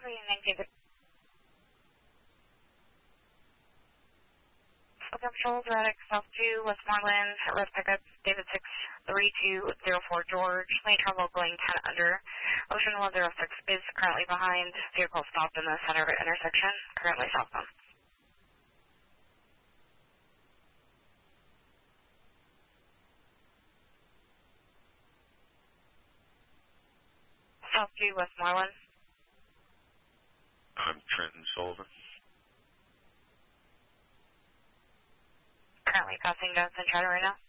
David. Southern Patrol, Radix, South 2, Westmoreland, Red Pickup, David 63204 George, lane travel going 10 under. Ocean 106 is currently behind. Vehicle stopped in the center of the intersection, currently southbound. South 2, Westmoreland. I'm Trenton Sullivan. Currently passing Johnson Chatter right now.